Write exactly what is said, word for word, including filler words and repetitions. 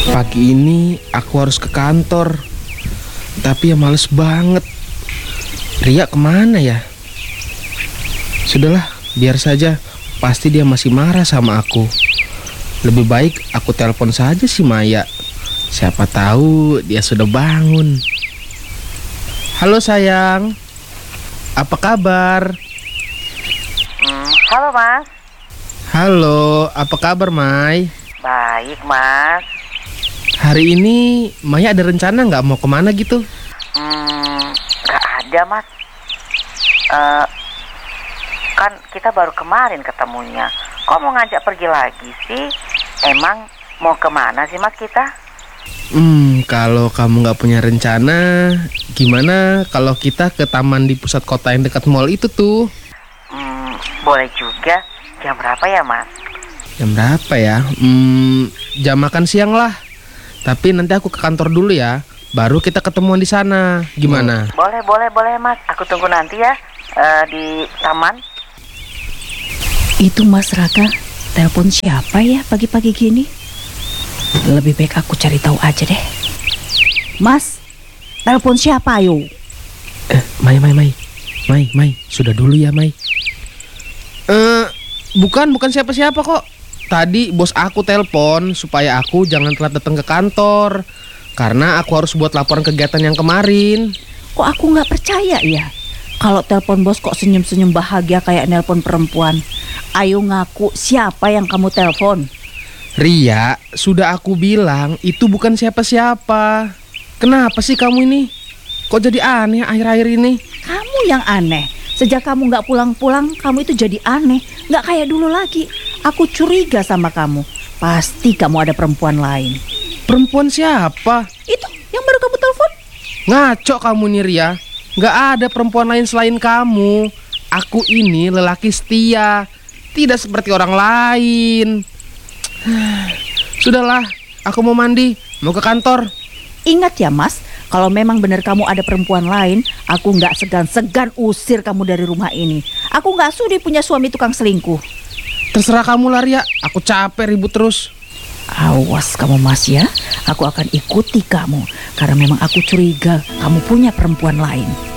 Pagi ini aku harus ke kantor, tapi ya males banget. Ria kemana ya? Sudahlah, biar saja. Pasti dia masih marah sama aku. Lebih baik aku telepon saja si Maya. Siapa tahu dia sudah bangun. Halo sayang, apa kabar? Hmm, halo Mas. Halo, apa kabar Mai? Baik Mas. Hari ini Maya ada rencana nggak mau kemana gitu? Hmm, nggak ada Mas. Uh, kan kita baru kemarin ketemunya. Kok mau ngajak pergi lagi sih? Emang mau kemana sih Mas kita? Hmm, kalau kamu nggak punya rencana, gimana kalau kita ke taman di pusat kota yang dekat mall itu tuh? Hmm, boleh juga. Jam berapa ya Mas? Jam berapa ya? Hmm, jam makan siang lah. Tapi nanti aku ke kantor dulu ya. Baru kita ketemuan di sana. Gimana? Boleh, boleh, boleh Mas. Aku tunggu nanti ya uh, di taman. Itu Mas Raka, telepon siapa ya pagi-pagi gini? Lebih baik aku cari tahu aja deh. Mas, telepon siapa ayo? Eh, Mai, Mai, Mai. Mai, Mai, sudah dulu ya, Mai. Eh, bukan, bukan siapa-siapa kok. Tadi bos aku telepon supaya aku jangan telat datang ke kantor. Karena aku harus buat laporan kegiatan yang kemarin. Kok aku nggak percaya ya? Kalau telepon bos kok senyum-senyum bahagia kayak nelpon perempuan. Ayo ngaku siapa yang kamu telepon? Ria, sudah aku bilang itu bukan siapa-siapa. Kenapa sih kamu ini? Kok jadi aneh akhir-akhir ini? Kamu yang aneh. Sejak kamu nggak pulang-pulang, kamu itu jadi aneh. Nggak kayak dulu lagi. Aku curiga sama kamu. Pasti kamu ada perempuan lain. Perempuan siapa? Itu yang baru kamu telepon. Ngaco kamu nih Ria. Nggak ada perempuan lain selain kamu. Aku ini lelaki setia. Tidak seperti orang lain. Sudahlah, aku mau mandi, mau ke kantor. Ingat ya Mas, kalau memang benar kamu ada perempuan lain, aku nggak segan-segan usir kamu dari rumah ini. Aku nggak sudi punya suami tukang selingkuh. Terserah kamu lah Ria, aku capek ribut terus. Awas kamu Mas ya, aku akan ikuti kamu. Karena memang aku curiga kamu punya perempuan lain.